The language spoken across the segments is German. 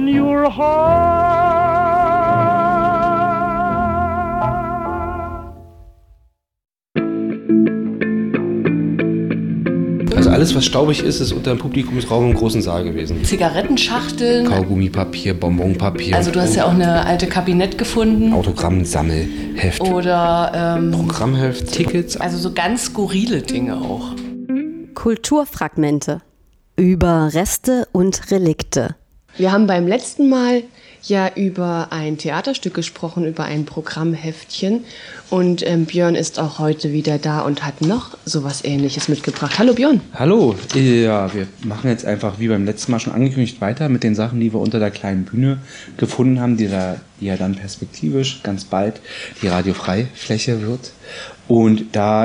Your heart. Also alles, was staubig ist, ist unter dem Publikumsraum im großen Saal gewesen. Zigarettenschachteln. Kaugummipapier, Bonbonpapier. Also du hast ja auch eine alte Kabinett gefunden. Autogrammsammelheft. Oder Programmheft, Tickets. Also so ganz skurrile Dinge auch. Kulturfragmente. Über Reste und Relikte. Wir haben beim letzten Mal ja über ein Theaterstück gesprochen, über ein Programmheftchen. Und Björn ist auch heute wieder da und hat noch sowas Ähnliches mitgebracht. Hallo Björn. Hallo. Ja, wir machen jetzt einfach wie beim letzten Mal schon angekündigt weiter mit den Sachen, die wir unter der kleinen Bühne gefunden haben, die ja dann perspektivisch ganz bald die Radiofreifläche wird. Und da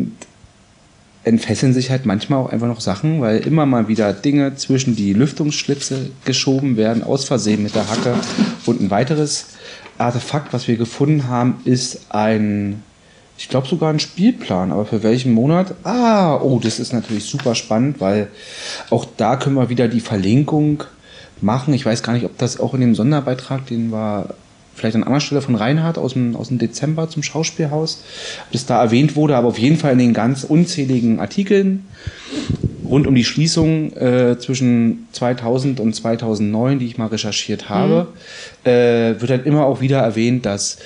entfesseln sich halt manchmal auch einfach noch Sachen, weil immer mal wieder Dinge zwischen die Lüftungsschlitze geschoben werden, aus Versehen mit der Hacke. Und ein weiteres Artefakt, was wir gefunden haben, ist ich glaube sogar ein Spielplan, aber für welchen Monat? Das ist natürlich super spannend, weil auch da können wir wieder die Verlinkung machen. Ich weiß gar nicht, ob das auch in dem Sonderbeitrag, den wir vielleicht an anderer Stelle von Reinhard aus dem Dezember zum Schauspielhaus, ob das da erwähnt wurde, aber auf jeden Fall in den ganz unzähligen Artikeln rund um die Schließung zwischen 2000 und 2009, die ich mal recherchiert habe, wird dann immer auch wieder erwähnt, dass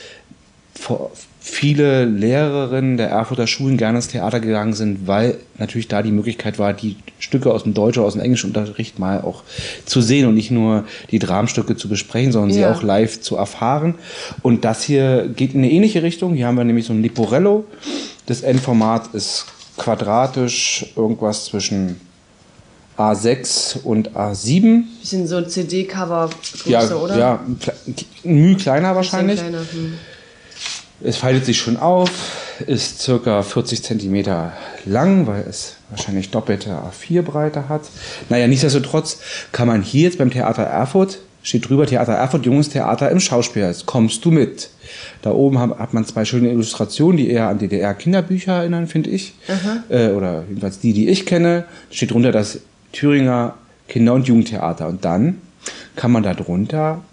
viele Lehrerinnen der Erfurter Schulen gerne ins Theater gegangen sind, weil natürlich da die Möglichkeit war, die Stücke aus dem Deutsch- oder aus dem Englischunterricht mal auch zu sehen und nicht nur die Dramenstücke zu besprechen, sondern sie auch live zu erfahren. Und das hier geht in eine ähnliche Richtung. Hier haben wir nämlich so ein Leporello. Das Endformat ist quadratisch, irgendwas zwischen A6 und A7. Bisschen so CD-Cover-Größe, ja, oder? Ja, ein Mühe kleiner wahrscheinlich. Kleiner, Es faltet sich schon auf, ist circa 40 Zentimeter lang, weil es wahrscheinlich doppelte A4-Breite hat. Naja, nichtsdestotrotz kann man hier jetzt beim Theater Erfurt, steht drüber, Theater Erfurt, Junges Theater im Schauspielhaus, kommst du mit? Da oben hat man zwei schöne Illustrationen, die eher an DDR-Kinderbücher erinnern, finde ich. Oder jedenfalls die ich kenne. Da steht drunter das Thüringer Kinder- und Jugendtheater. Und dann kann man da drunter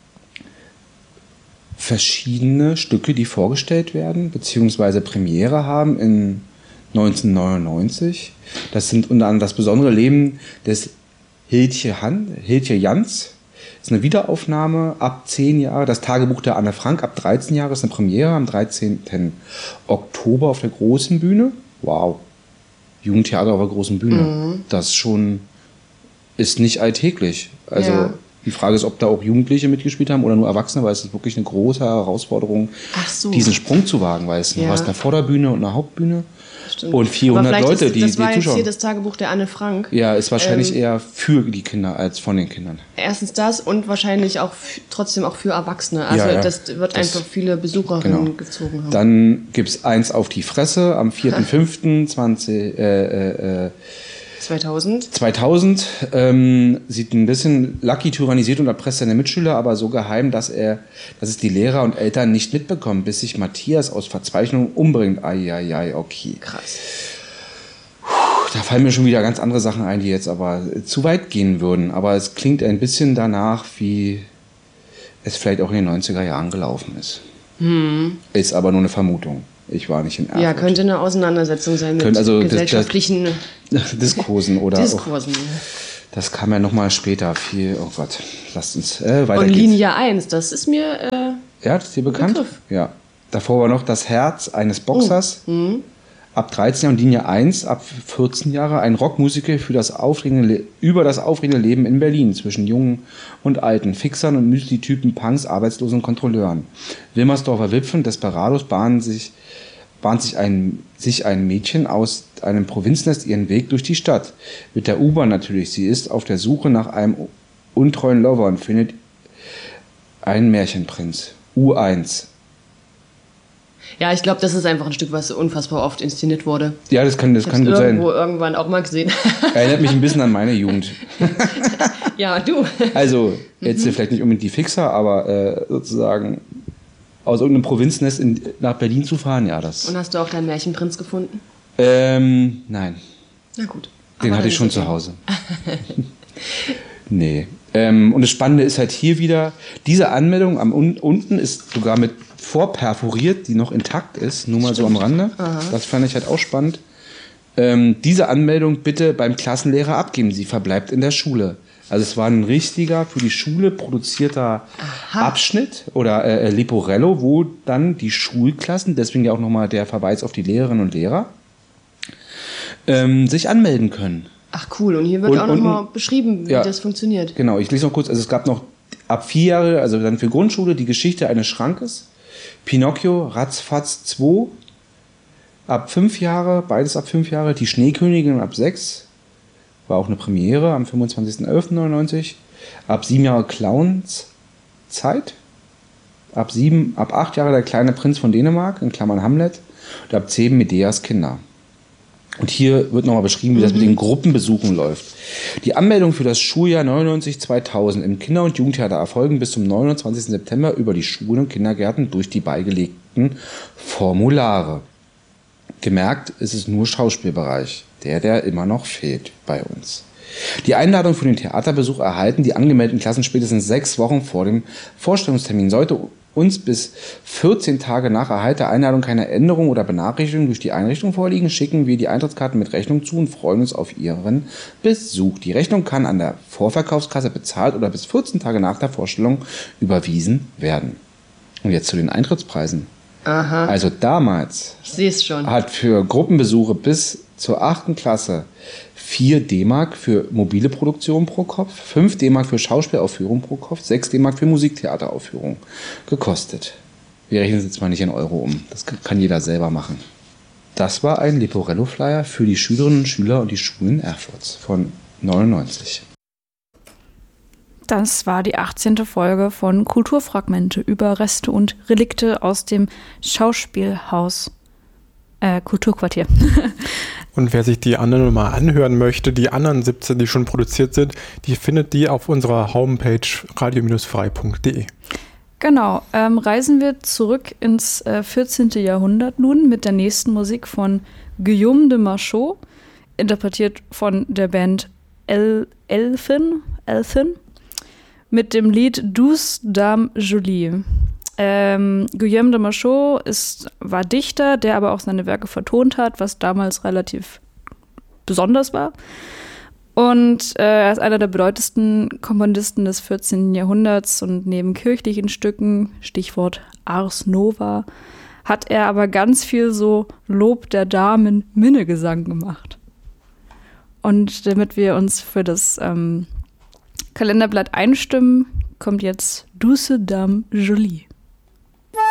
verschiedene Stücke, die vorgestellt werden, beziehungsweise Premiere haben in 1999. Das sind unter anderem das besondere Leben des Hiltje Jans. Das ist eine Wiederaufnahme ab 10 Jahre. Das Tagebuch der Anne Frank ab 13 Jahre ist eine Premiere am 13. Oktober auf der großen Bühne. Wow. Jugendtheater auf der großen Bühne. Das schon ist nicht alltäglich. Also die Frage ist, ob da auch Jugendliche mitgespielt haben oder nur Erwachsene, weil es ist wirklich eine große Herausforderung, diesen Sprung zu wagen, weil du hast eine Vorderbühne und eine Hauptbüne. Stimmt. Und 400 Leute, die das war jetzt zuschauen. hier das Tagebuch der Anne Frank. Ja, ist wahrscheinlich eher für die Kinder als von den Kindern. Erstens das und wahrscheinlich auch trotzdem auch für Erwachsene. Also das wird einfach viele Besucherinnen gezogen haben. Dann gibt es eins auf die Fresse am 4.5.2000. 2000 sieht ein bisschen Lucky tyrannisiert und erpresst seine Mitschüler, aber so geheim, dass es die Lehrer und Eltern nicht mitbekommen, bis sich Matthias aus Verzweiflung umbringt. Ai, okay. Krass. Da fallen mir schon wieder ganz andere Sachen ein, die jetzt aber zu weit gehen würden. Aber es klingt ein bisschen danach, wie es vielleicht auch in den 90er Jahren gelaufen ist. Ist aber nur eine Vermutung. Ich war nicht in Erfurt. Ja, könnte eine Auseinandersetzung sein mit gesellschaftlichen Diskursen oder Diskursen. Das kam ja nochmal später viel. Oh Gott, lasst uns weiter. Und Linie 1, das ist mir das ist dir bekannt? Begriff. Ja. Davor war noch das Herz eines Boxers. Ab 13 Jahren und Linie 1 ab 14 Jahre ein Rockmusiker über das aufregende Leben in Berlin zwischen Jungen und Alten, Fixern und Müsli-Typen, Punks, Arbeitslosen und Kontrolleuren. Wilmersdorfer Witwen, Desperados bahnt sich ein Mädchen aus einem Provinznest ihren Weg durch die Stadt. Mit der U-Bahn natürlich. Sie ist auf der Suche nach einem untreuen Lover und findet einen Märchenprinz. U1. Ja, ich glaube, das ist einfach ein Stück, was unfassbar oft inszeniert wurde. Ja, das kann gut sein. Irgendwann auch mal gesehen. Erinnert mich ein bisschen an meine Jugend. Ja, du. Also, jetzt vielleicht nicht unbedingt die Fixer, aber sozusagen aus irgendeinem Provinznest nach Berlin zu fahren, ja, das. Und hast du auch deinen Märchenprinz gefunden? Nein. Na gut. Den hatte ich schon zu Hause. Nee. Und das Spannende ist halt hier wieder, diese Anmeldung unten ist sogar mit vorperforiert, die noch intakt ist, nur mal so am Rande. Aha. Das fand ich halt auch spannend. Diese Anmeldung bitte beim Klassenlehrer abgeben, sie verbleibt in der Schule. Also es war ein richtiger, für die Schule produzierter Abschnitt oder Leporello, wo dann die Schulklassen, deswegen ja auch nochmal der Verweis auf die Lehrerinnen und Lehrer, sich anmelden können. Ach cool, und hier wird auch nochmal beschrieben, wie das funktioniert. Genau, ich lese noch kurz, also es gab noch ab 4 Jahre, also dann für Grundschule, die Geschichte eines Schrankes, Pinocchio, Ratzfatz 2, ab 5 Jahre, beides ab 5 Jahre, die Schneekönigin ab 6, war auch eine Premiere am 25.11.99, ab 7 Jahre Clowns Zeit, ab 8 Jahre der kleine Prinz von Dänemark, in Klammern Hamlet, und ab 10 Medeas Kinder. Und hier wird nochmal beschrieben, wie das mit den Gruppenbesuchen läuft. Die Anmeldung für das Schuljahr 99-2000 im Kinder- und Jugendtheater erfolgen bis zum 29. September über die Schulen und Kindergärten durch die beigelegten Formulare. Gemerkt, ist es nur Schauspielbereich, der immer noch fehlt bei uns. Die Einladung für den Theaterbesuch erhalten die angemeldeten Klassen spätestens 6 Wochen vor dem Vorstellungstermin. Sollte uns bis 14 Tage nach Erhalt der Einladung keine Änderung oder Benachrichtigung durch die Einrichtung vorliegen, schicken wir die Eintrittskarten mit Rechnung zu und freuen uns auf Ihren Besuch. Die Rechnung kann an der Vorverkaufskasse bezahlt oder bis 14 Tage nach der Vorstellung überwiesen werden. Und jetzt zu den Eintrittspreisen. Aha. Also damals ich sehe es schon. Hat für Gruppenbesuche bis zur 8. Klasse 4 D-Mark für mobile Produktion pro Kopf, 5 D-Mark für Schauspielaufführung pro Kopf, 6 D-Mark für Musiktheateraufführung gekostet. Wir rechnen es jetzt mal nicht in Euro um. Das kann jeder selber machen. Das war ein Leporello-Flyer für die Schülerinnen und Schüler und die Schulen Erfurts von 99. Das war die 18. Folge von Kulturfragmente über Reste und Relikte aus dem Schauspielhaus Kulturquartier. Und wer sich die anderen mal anhören möchte, die anderen 17, die schon produziert sind, die findet die auf unserer Homepage radio-frei.de. Genau, reisen wir zurück ins 14. Jahrhundert nun mit der nächsten Musik von Guillaume de Machaut, interpretiert von der Band Elfin, mit dem Lied Douce Dame Jolie. Guillaume de Machaut war Dichter, der aber auch seine Werke vertont hat, was damals relativ besonders war. Und er ist einer der bedeutendsten Komponisten des 14. Jahrhunderts und neben kirchlichen Stücken, Stichwort Ars Nova, hat er aber ganz viel so Lob der Damen Minnegesang gemacht. Und damit wir uns für das Kalenderblatt einstimmen, kommt jetzt Douce Dame Jolie.